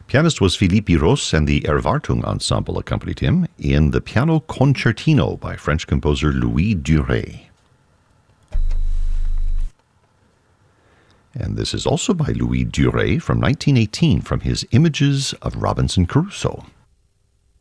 Pianist was Philippe Ros, and the Erwartung Ensemble accompanied him in the Piano Concertino by French composer Louis Duret. And this is also by Louis Duret from 1918 from his Images of Robinson Crusoe.